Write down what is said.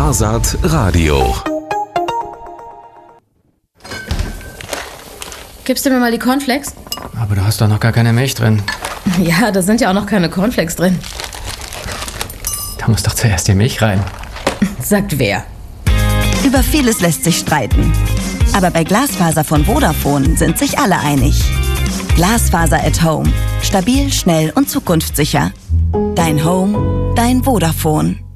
Wahrsat Radio. Gibst du mir mal die Cornflakes? Aber du hast doch noch gar keine Milch drin. Ja, da sind ja auch noch keine Cornflakes drin. Da muss doch zuerst die Milch rein. Sagt wer? Über vieles lässt sich streiten. Aber bei Glasfaser von Vodafone sind sich alle einig. Glasfaser at Home. Stabil, schnell und zukunftssicher. Dein Home, dein Vodafone.